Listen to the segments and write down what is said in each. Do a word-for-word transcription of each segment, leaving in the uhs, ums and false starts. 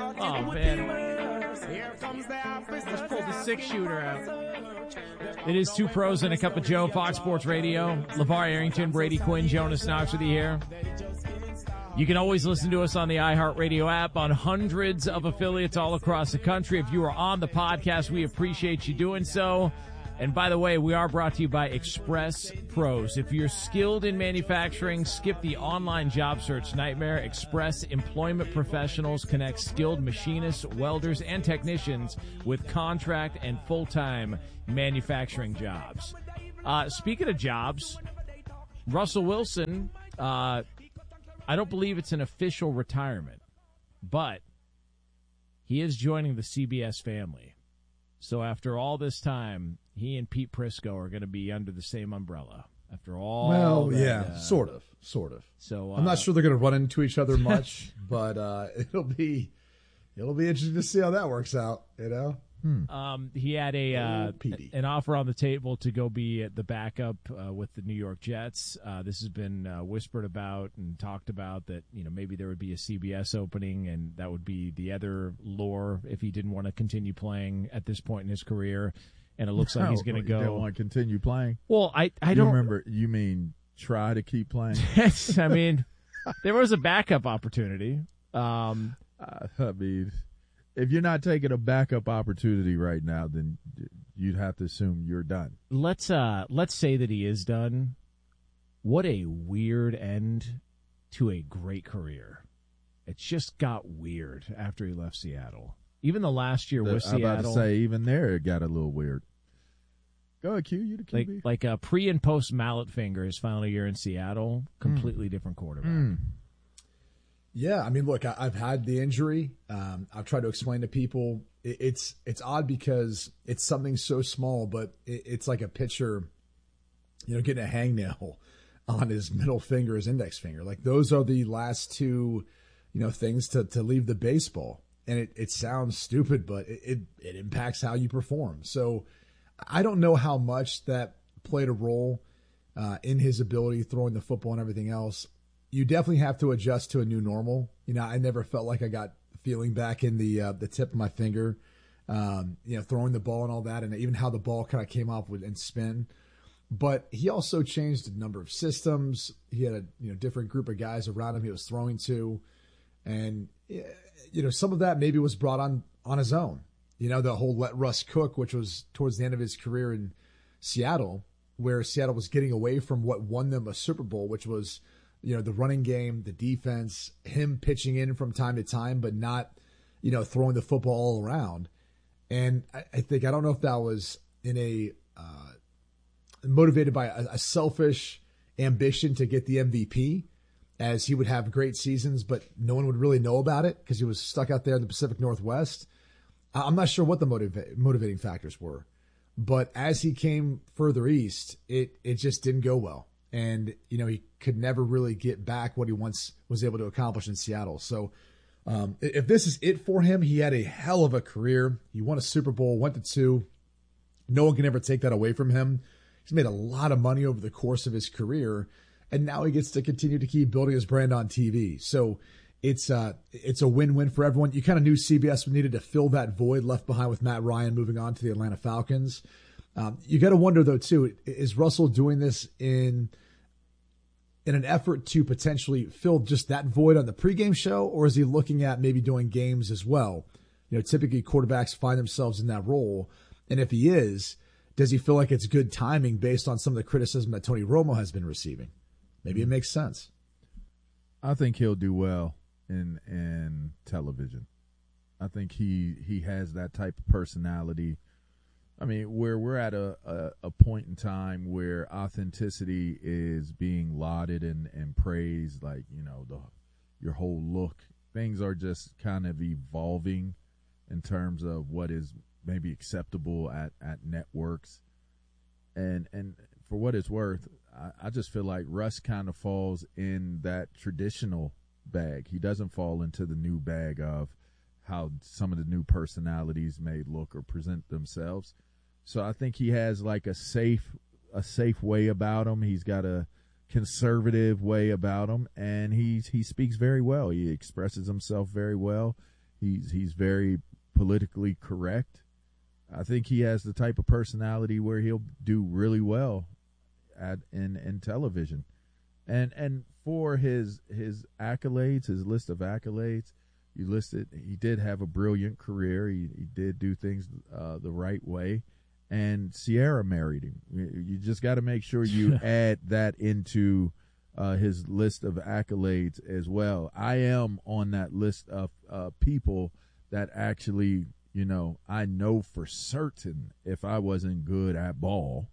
Oh, man. Let's pull the six-shooter out. It is Two Pros and a Cup of Joe, Fox Sports Radio. LeVar Arrington, Brady Quinn, Jonas Knox with you here. You can always listen to us on the iHeartRadio app on hundreds of affiliates all across the country. If you are on the podcast, we appreciate you doing so. And by the way, we are brought to you by Express Pros. If you're skilled in manufacturing, skip the online job search nightmare. Express Employment Professionals connects skilled machinists, welders, and technicians with contract and full-time manufacturing jobs. Uh, speaking of jobs, Russell Wilson, uh, I don't believe it's an official retirement, but he is joining the C B S family. So after all this time, he and Pete Prisco are going to be under the same umbrella. After all, well, that, yeah, uh, sort of, sort of. So uh, I'm not sure they're going to run into each other much, but uh, it'll be it'll be interesting to see how that works out. You know, hmm. um, he had a uh, an offer on the table to go be the backup uh, with the New York Jets. Uh, this has been uh, whispered about and talked about that you know maybe there would be a C B S opening, and that would be the other lure if he didn't want to continue playing at this point in his career. And it looks like he's going to go. You don't want to continue playing? Well, I, I you don't remember. You mean try to keep playing? Yes, I mean, there was a backup opportunity. Um, uh, I mean, if you're not taking a backup opportunity right now, then you'd have to assume you're done. Let's uh, let's say that he is done. What a weird end to a great career. It just got weird after he left Seattle. Even the last year the, with I'm Seattle. about to say, even there, it got a little weird. Go ahead, Q. You the Q B. Like, like a pre and post mallet finger, his final year in Seattle, completely mm. different quarterback. Mm. Yeah, I mean, look, I, I've had the injury. Um, I've tried to explain to people. It, it's it's odd because it's something so small, but it, it's like a pitcher, you know, getting a hangnail on his middle finger, his index finger. Like those are the last two, you know, things to to leave the baseball. And it, it sounds stupid, but it, it, it impacts how you perform. So I don't know how much that played a role uh, in his ability throwing the football and everything else. You definitely have to adjust to a new normal. You know, I never felt like I got feeling back in the uh, the tip of my finger, um, you know, throwing the ball and all that, and even how the ball kind of came off with and spin. But he also changed a number of systems. He had a you know different group of guys around him he was throwing to, and you know some of that maybe was brought on on his own. You know, the whole let Russ cook, which was towards the end of his career in Seattle, where Seattle was getting away from what won them a Super Bowl, which was, you know, the running game, the defense, him pitching in from time to time, but not, you know, throwing the football all around. And I, I think, I don't know if that was in a, uh, motivated by a, a selfish ambition to get the M V P, as he would have great seasons, but no one would really know about it because he was stuck out there in the Pacific Northwest. I'm not sure what the motiva- motivating factors were, but as he came further east, it it just didn't go well. And, you know, he could never really get back what he once was able to accomplish in Seattle. So um, if this is it for him, he had a hell of a career. He won a Super Bowl, went to two. No one can ever take that away from him. He's made a lot of money over the course of his career, and now he gets to continue to keep building his brand on T V. So it's uh, it's a win-win for everyone. You kind of knew C B S needed to fill that void left behind with Matt Ryan moving on to the Atlanta Falcons. Um, you got to wonder, though, too, is Russell doing this in in an effort to potentially fill just that void on the pregame show, or is he looking at maybe doing games as well? You know, typically quarterbacks find themselves in that role. And if he is, does he feel like it's good timing based on some of the criticism that Tony Romo has been receiving? Maybe it makes sense. I think he'll do well in in television. I think he he has that type of personality. I mean, where we're at a, a, a point in time where authenticity is being lauded and, and praised, like, you know, the your whole look. Things are just kind of evolving in terms of what is maybe acceptable at, at networks. And and for what it's worth, I, I just feel like Russ kind of falls in that traditional bag. He doesn't fall into the new bag of how some of the new personalities may look or present themselves. So I think he has like a safe a safe way about him. He's got a conservative way about him, and he he speaks very well. He expresses himself very well. He's he's very politically correct. I think he has the type of personality where he'll do really well at in, in television. And and for his his accolades, his list of accolades, you listed he did have a brilliant career. He, he did do things uh, the right way. And Ciara married him. You just got to make sure you add that into uh, his list of accolades as well. I am on that list of uh, people that actually, you know, I know for certain if I wasn't good at ball,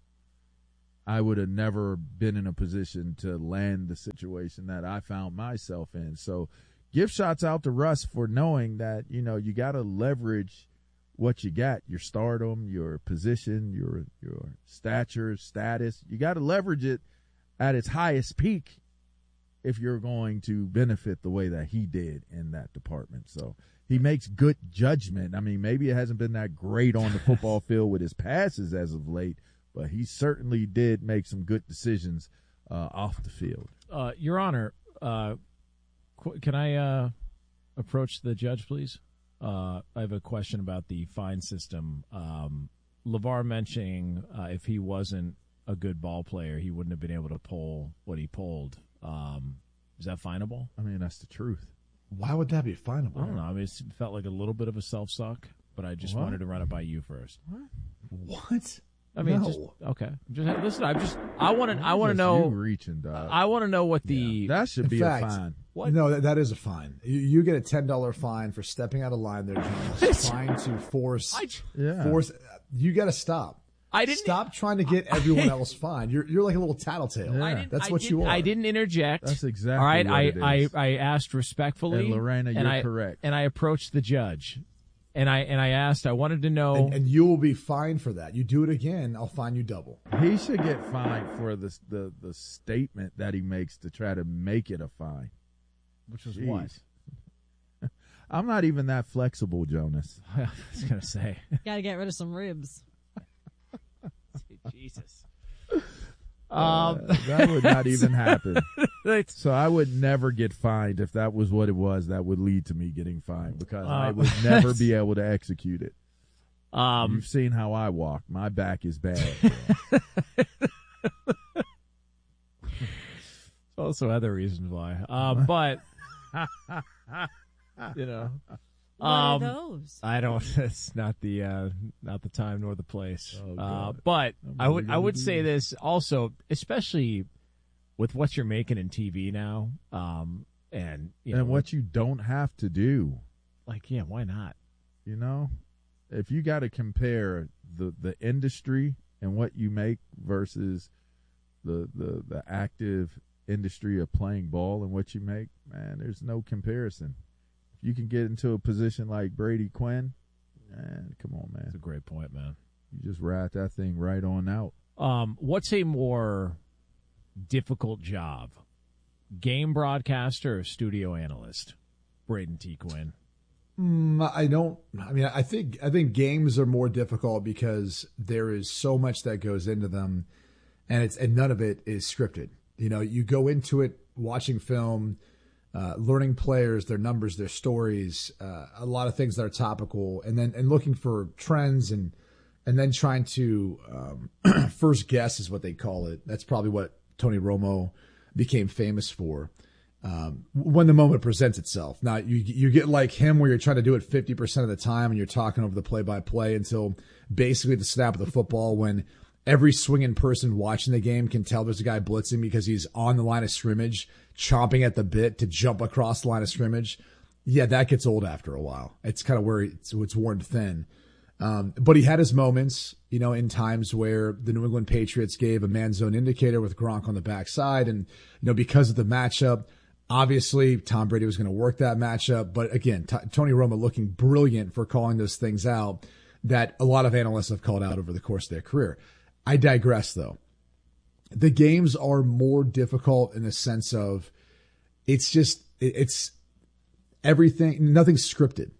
I would have never been in a position to land the situation that I found myself in. So give shots out to Russ for knowing that, you know, you got to leverage what you got, your stardom, your position, your your stature, status. You got to leverage it at its highest peak if you're going to benefit the way that he did in that department. So he makes good judgment. I mean, maybe it hasn't been that great on the football field with his passes as of late, but he certainly did make some good decisions uh, off the field. Uh, Your Honor, uh, qu- can I uh, approach the judge, please? Uh, I have a question about the fine system. Um, LeVar mentioning uh, if he wasn't a good ball player, he wouldn't have been able to pull what he pulled. Um, is that finable? I mean, that's the truth. Why would that be finable? I don't know. I mean, it felt like a little bit of a self-suck, but I just What? wanted to run it by you first. What? I mean, No. just okay. Just listen. I just I want to I want to Just know. you reaching, dog. I want to know what the that should In be fact, a fine. What? No, that, that is a fine. You, you get a ten dollar fine for stepping out of line there, Jonas. Trying to force, I j- Yeah. force. You got to stop. I didn't Stop trying to get everyone else fined. You're you're like a little tattletale. Yeah. I didn't, That's I what you didn't- are. I didn't interject. That's exactly all right. what I, it is. I I asked respectfully, And Lorena, and you're I, correct. And I approached the judge, and I and I asked. I wanted to know. And, and you will be fined for that. You do it again, I'll fine you double. He should get fined for the, the the statement that he makes to try to make it a fine. which was Jeez. what? I'm not even that flexible, Jonas. I was gonna say. Got to get rid of some ribs. Jesus. Uh, Um, that would not even happen. that's- So I would never get fined if that was what it was. That would lead to me getting fined because I Uh, would never be able to execute it. um, You've seen how I walk. My back is bad. also other reasons why. Uh, but you know, What um, are those? I don't. It's not the uh, not the time nor the place. Oh, uh, God. but I'm I would really I would gonna say do this also, especially with what you're making in T V now, um, and you know, and what you don't have to do. like yeah, why not? You know, if you got to compare the, the industry and what you make versus the, the the active industry of playing ball and what you make, man, there's no comparison. If you can get into a position like Brady Quinn, man, come on, That's a man, great point, man. you just ride that thing right on out. Um, what's a more difficult job, game broadcaster or studio analyst? Braden T. Quinn. Mm, I don't. I mean, I think I think games are more difficult because there is so much that goes into them, and it's and none of it is scripted. You know, you go into it watching film, uh, learning players, their numbers, their stories, uh, a lot of things that are topical, and then and looking for trends and and then trying to um, first guess is what they call it. That's probably what Tony Romo became famous for. Um, when the moment presents itself. Now you you get like him where you're trying to do it fifty percent of the time and you're talking over the play by play until basically the snap of the football when every swinging person watching the game can tell there's a guy blitzing because he's on the line of scrimmage, chomping at the bit to jump across the line of scrimmage. Yeah, that gets old after a while. It's kind of where it's, it's worn thin. Um, but he had his moments, you know, in times where the New England Patriots gave a man zone indicator with Gronk on the backside. And, you know, because of the matchup, obviously, Tom Brady was going to work that matchup, but again, T- Tony Romo looking brilliant for calling those things out that a lot of analysts have called out over the course of their career. I digress, though. The games are more difficult in the sense of it's just, it's everything, nothing's scripted.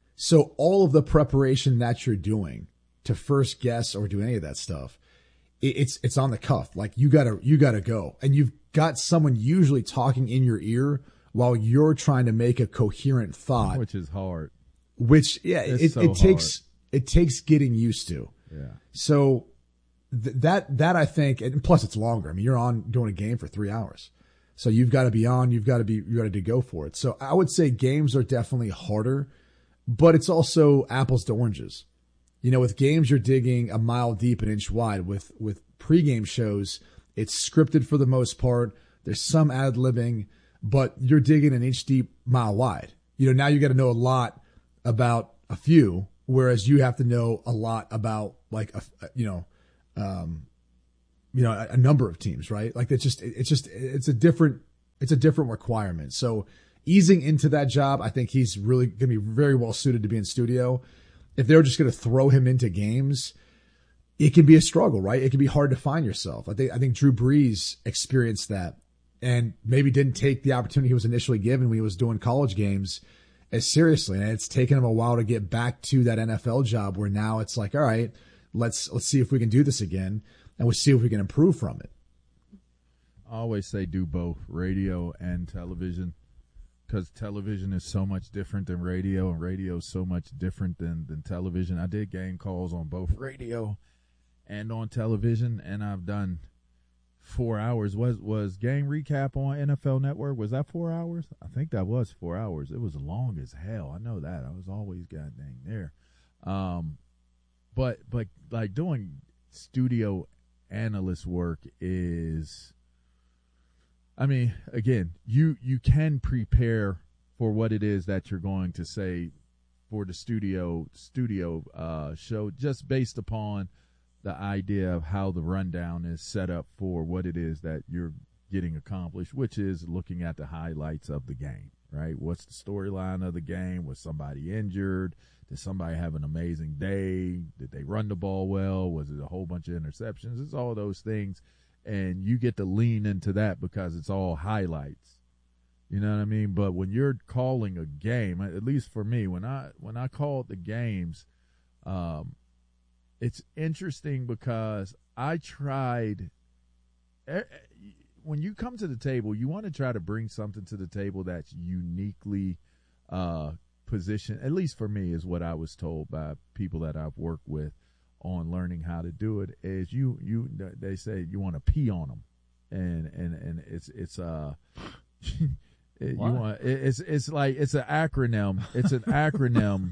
So all of the preparation that you're doing to first guess or do any of that stuff, it's it's on the cuff. Like you gotta you gotta go, and you've got someone usually talking in your ear while you're trying to make a coherent thought. Which is hard. which yeah, It's it, so it takes hard. it takes getting used to. Yeah. So th- that that I think, and plus it's longer. I mean, you're on doing a game for three hours, so you've got to be on. You've got to be ready to go for it. So I would say games are definitely harder, but it's also apples to oranges. You know, with games you're digging a mile deep and inch wide. With with pregame shows, it's scripted for the most part. There's some ad libbing, but you're digging an inch deep, mile wide. You know, now you got to know a lot about a few, whereas you have to know a lot about like a, you know, um, you know, a, a number of teams, right? Like it's just, it's just, it's a different, it's a different requirement. So easing into that job, I think he's really going to be very well suited to be in studio. If they're just going to throw him into games, it can be a struggle, right? It can be hard to find yourself. I think, I think Drew Brees experienced that and maybe didn't take the opportunity he was initially given when he was doing college games as seriously. And it's taken him a while to get back to that N F L job where now it's like, all right, let's, let's see if we can do this again and we'll see if we can improve from it. I always say do both radio and television because television is so much different than radio and radio is so much different than, than television. I did game calls on both radio and on television, and I've done four hours. Was was game recap on N F L Network? Was that four hours? I think that was four hours. It was long as hell. I know that. I was always goddamn there. Um, but but like doing studio analyst work is, I mean, again, you you can prepare for what it is that you're going to say for the studio studio uh, show just based upon the idea of how the rundown is set up for what it is that you're getting accomplished, which is looking at the highlights of the game, right? What's the storyline of the game? Was somebody injured? Did somebody have an amazing day? Did they run the ball well? Was it a whole bunch of interceptions? It's all those things. And you get to lean into that because it's all highlights. You know what I mean? But when you're calling a game, at least for me, when I when I called the games, um, it's interesting because I tried – when you come to the table, you want to try to bring something to the table that's uniquely uh, positioned, at least for me is what I was told by people that I've worked with on learning how to do it, is you you they say you want to pee on them. And and, and it's it's uh it, you want it, it's it's like it's an acronym. It's an acronym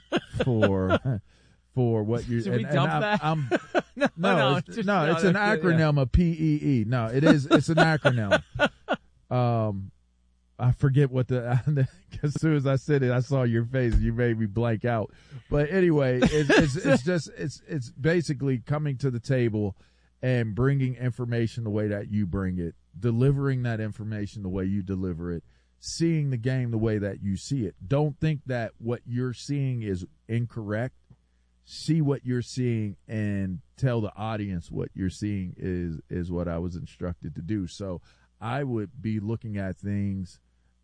for for what you. Should and, we dump and that? I'm, I'm, no, no, no, it's, just, no, no, it's an that's it, acronym yeah. of P E E. No, it is. It's an acronym. um, I forget what the. As soon as I said it, I saw your face. You made me blank out. But anyway, it's, it's it's just it's it's basically coming to the table and bringing information the way that you bring it, delivering that information the way you deliver it, seeing the game the way that you see it. Don't think that what you're seeing is incorrect. See what you're seeing and tell the audience what you're seeing is is what I was instructed to do. So I would be looking at things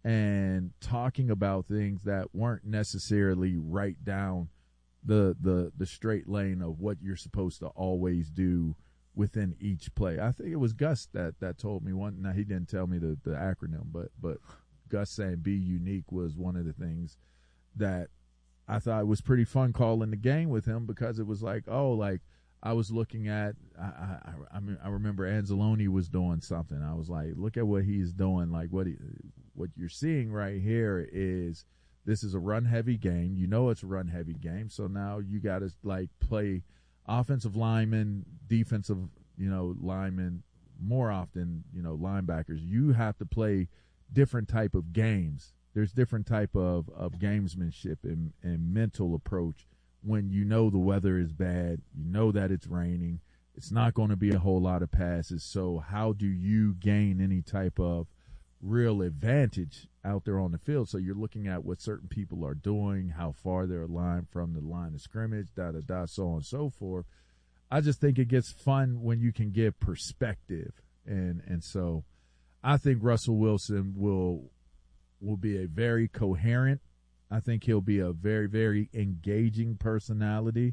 and talking about things that weren't necessarily right down the the the straight lane of what you're supposed to always do within each play. I think it was Gus that, that told me one. Now he didn't tell me the, the acronym, but but Gus saying be unique was one of the things that I thought was pretty fun calling the game with him, because it was like, oh, like I was looking at, I I, I, mean, I remember Anzalone was doing something. I was like, look at what he's doing. Like what he, what you're seeing right here is this is a run heavy game. You know it's a run heavy game. So now you got to like play offensive linemen, defensive, you know, linemen, more often, you know, linebackers. You have to play different type of games. There's different type of, of gamesmanship and, and mental approach when you know the weather is bad, you know that it's raining, it's not going to be a whole lot of passes. So how do you gain any type of real advantage out there on the field? So you're looking at what certain people are doing, how far they're aligned from the line of scrimmage, da da da, so on and so forth. I just think it gets fun when you can give perspective, and and so I think Russell Wilson will will be a very coherent. I think he'll be a very, very engaging personality,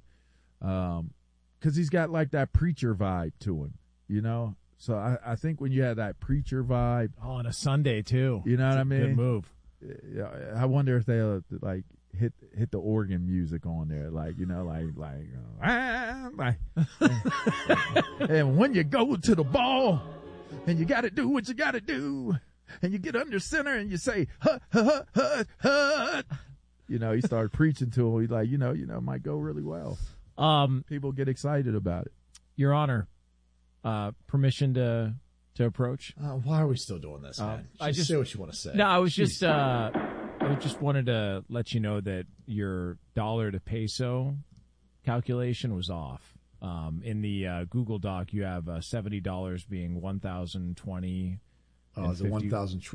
um, because he's got like that preacher vibe to him, you know. So I, I think when you have that preacher vibe, Oh, on a Sunday too. you know That's what I a mean? Good move. I wonder if they'll like hit hit the organ music on there, like you know, like like, uh, ah, like and, and when you go to the ball and you got to do what you got to do, and you get under center and you say hut hut hut hut. You know, he started preaching to him. He's like, you know, you know, it might go really well. Um, People get excited about it. Your Honor, uh, permission to to approach. Uh, why are we still doing this, man? Uh, just I just say what you want to say. No, I was just uh, I just wanted to let you know that your dollar to peso calculation was off. Um, in the uh, Google Doc, you have uh, seventy dollars being one thousand twenty. Oh, is it one thousand